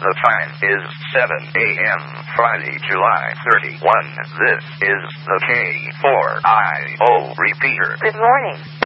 The time is 7 a.m. Friday, July 31. This is the K4IO repeater. Good morning.